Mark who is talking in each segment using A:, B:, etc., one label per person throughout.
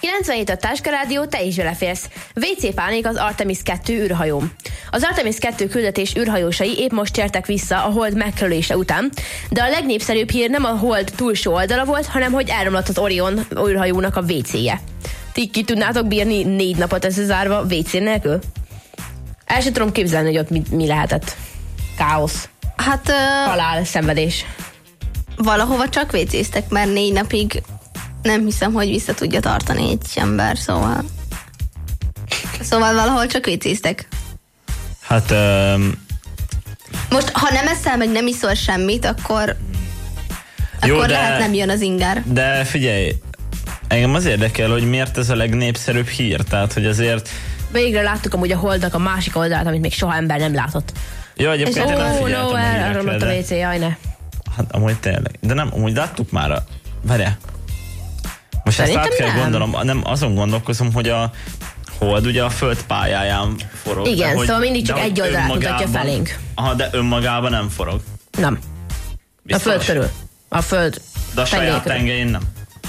A: 97 a Táska Rádió, te is beleférsz. WC pánik az Artemis 2 űrhajón. Az Artemis 2 küldetés űrhajósai épp most tértek vissza a Hold megkerülése után, de a legnépszerűbb hír nem a Hold túlsó oldala volt, hanem hogy elromlott az Orion űrhajónak a WC-je. Ti ki tudnátok bírni 4 napot összezárva WC nélkül? El sem tudom képzelni, hogy ott mi lehetett. Káosz.
B: Hát...
A: halál, szenvedés.
B: Valahova csak vécéztek, mert 4 napig nem hiszem, hogy vissza tudja tartani egy ember, szóval valahol csak vécéztek.
C: Hát...
B: Most, ha nem eszel, meg nem iszol semmit, akkor lehet nem jön az inger.
C: De figyelj, engem az érdekel, hogy miért ez a legnépszerűbb hír, tehát, hogy azért...
A: Végre láttuk amúgy a Holdnak a másik oldalát, amit még soha ember nem látott.
C: Jó, egyébként én nem figyeltem a hírekre,
A: a WC, jaj ne.
C: Hát amúgy tényleg. De nem, amúgy láttuk már várjál. Most
A: szerintem
C: ezt át kell
A: nem.
C: gondolom, nem azon gondolkozom, hogy a Hold ugye a föld pályáján forog.
A: Igen, szóval mindig csak egy oldalát mutatja felénk.
C: Aha, de önmagában nem forog.
A: Nem.
C: Biztos?
A: A föld körül. A föld
C: de a saját tengelyén nem.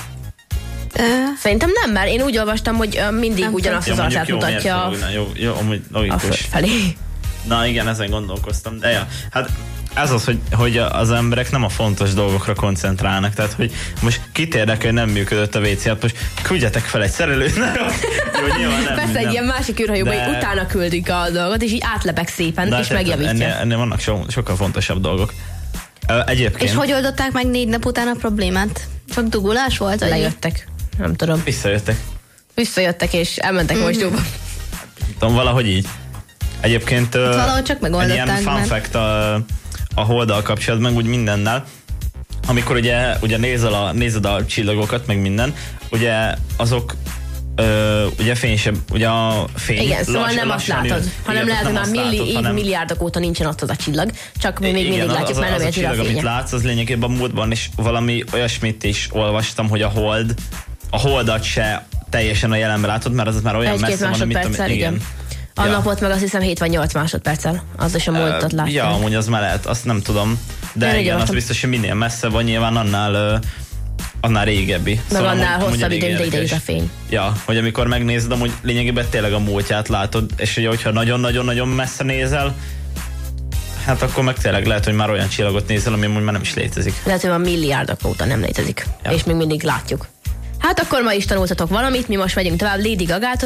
A: Szerintem nem, mert én úgy olvastam, hogy mindig nem ugyanazt az arcát mutatja
C: jó, amúgy logikus.
A: A föld felé.
C: Na igen, ezen gondolkoztam. De ja, hát ez az, hogy az emberek nem a fontos dolgokra koncentrálnak, tehát hogy most kit érdekel, hogy nem működött a WC, hát most küldjetek fel egy szerelőt. Jó, nyilván nem.
A: Persze egy ilyen másik űrhajóban, hogy utána küldik a dolgot, és így átlepek szépen, és megjavítja.
C: Ennél vannak sokkal fontosabb dolgok. Egyébként...
B: És hogy oldották meg 4 nap után a problémát? Csak dugulás volt?
A: Lejöttek. Nem tudom. Visszajöttek, és elmentek mostyóba.
C: Tudom, valahogy így. Egyébként
B: valahogy csak megoldották.
C: Egy ilyen fun fact a Holddal kapcsolatban, úgy mindennel. Amikor ugye nézed a csillagokat, meg minden, ugye azok ugye ugye a fény.
A: Igen, szóval nem azt látod, hanem lehet, hogy már milliárdok óta nincsen ott az a csillag, csak mi még mindig látjuk, mert nem érti a fénye.
C: Amit látsz, az lényegében a múltban is valami olyasmit is olvastam, hogy a Holdat se teljesen a jelenben látod, mert az már olyan messze van, mint
A: igen. A napot meg azt hiszem 7 vagy 8 másodperccel. Az is a múltat látjuk.
C: Ja, amúgy az már lehet, azt nem tudom. De igen, az biztos, hogy minél messze van, nyilván annál régebbi.
A: Meg szóval annál hosszabb ideig a fény.
C: Ja, hogy amikor megnézed, amúgy lényegében tényleg a múltját látod, és ugye, hogyha nagyon-nagyon-nagyon messze nézel, hát akkor meg tényleg lehet, hogy már olyan csillagot nézel, ami amúgy már nem is létezik.
A: Lehet, hogy már milliárdok óta nem létezik. Ja. És még mindig látjuk. Hát akkor ma is tanultatok valamit, mi most megyünk tovább Lady Gagától.